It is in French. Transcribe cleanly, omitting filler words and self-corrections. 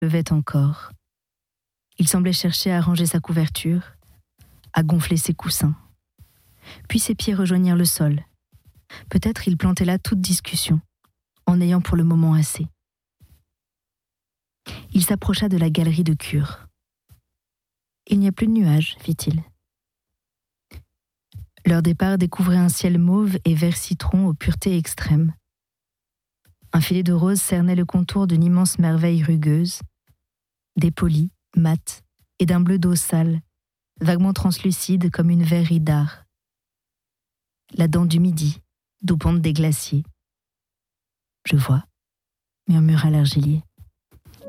levait encore. Il semblait chercher à ranger sa couverture, à gonfler ses coussins. Puis ses pieds rejoignirent le sol. Peut-être il plantait là toute discussion, en ayant pour le moment assez. Il s'approcha de la galerie de cure. « Il n'y a plus de nuages, fit-il. » Leur départ découvrait un ciel mauve et vert citron aux puretés extrêmes. Un filet de rose cernait le contour d'une immense merveille rugueuse, dépolie, mate, et d'un bleu d'eau sale, vaguement translucide comme une verrerie d'art. La dent du midi, d'où pondent des glaciers. « Je vois », murmura l'argilier.